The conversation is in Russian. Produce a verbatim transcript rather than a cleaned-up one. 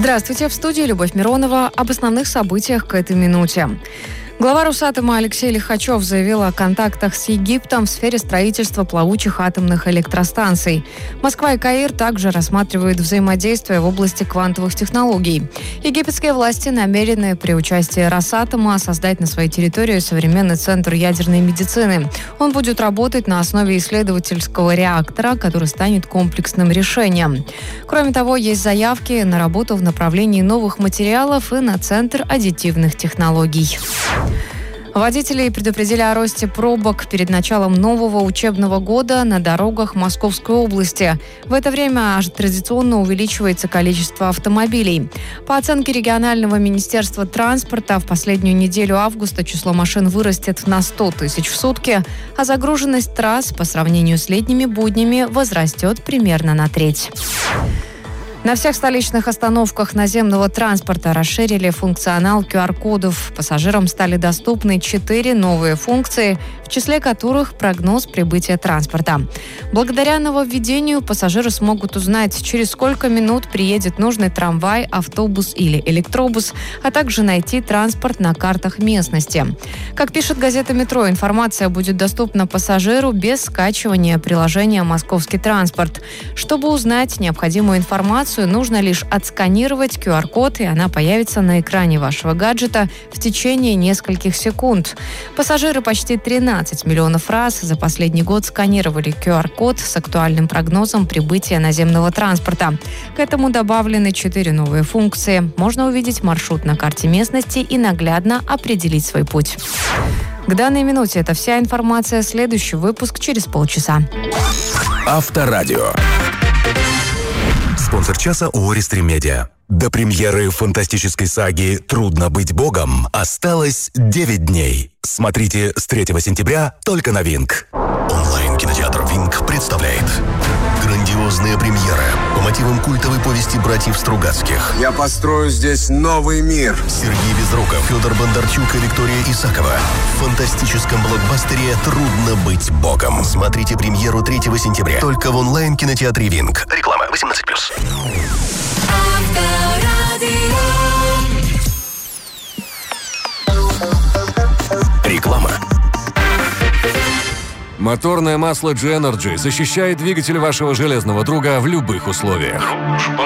Здравствуйте, в студии Любовь Миронова. Об основных событиях к этой минуте. Глава Росатома Алексей Лихачев заявил о контактах с Египтом в сфере строительства плавучих атомных электростанций. Москва и Каир также рассматривают взаимодействие в области квантовых технологий. Египетские власти намерены при участии Росатома создать на своей территории современный центр ядерной медицины. Он будет работать на основе исследовательского реактора, который станет комплексным решением. Кроме того, есть заявки на работу в направлении новых материалов и на центр аддитивных технологий. Водителей предупредили о росте пробок перед началом нового учебного года на дорогах Московской области. В это время традиционно увеличивается количество автомобилей. По оценке регионального министерства транспорта, в последнюю неделю августа число машин вырастет на сто тысяч в сутки, а загруженность трасс по сравнению с летними буднями возрастет примерно на треть. На всех столичных остановках наземного транспорта расширили функционал ку ар-кодов. Пассажирам стали доступны четыре новые функции, в числе которых прогноз прибытия транспорта. Благодаря нововведению пассажиры смогут узнать, через сколько минут приедет нужный трамвай, автобус или электробус, а также найти транспорт на картах местности. Как пишет газета «Метро», информация будет доступна пассажиру без скачивания приложения «Московский транспорт». Чтобы узнать необходимую информацию, нужно лишь отсканировать ку ар-код, и она появится на экране вашего гаджета в течение нескольких секунд. Пассажиры почти тринадцать миллионов раз за последний год сканировали ку ар-код с актуальным прогнозом прибытия наземного транспорта. К этому добавлены четыре новые функции. Можно увидеть маршрут на карте местности и наглядно определить свой путь. К данной минуте это вся информация. Следующий выпуск через полчаса. Авторадио. Спонсор часа ООО «Рестрим Медиа». До премьеры фантастической саги «Трудно быть богом» осталось девять дней. Смотрите с третьего сентября только на Винк. Онлайн-кинотеатр Винк представляет грандиозные премьеры по мотивам культовой повести братьев Стругацких. Я построю здесь новый мир. Сергей Безруков, Федор Бондарчук и Виктория Исакова. В фантастическом блокбастере «Трудно быть богом». Смотрите премьеру третьего сентября только в онлайн-кинотеатре Винк. Реклама восемнадцать плюс. Реклама. Моторное масло джи-Energy защищает двигатель вашего железного друга в любых условиях.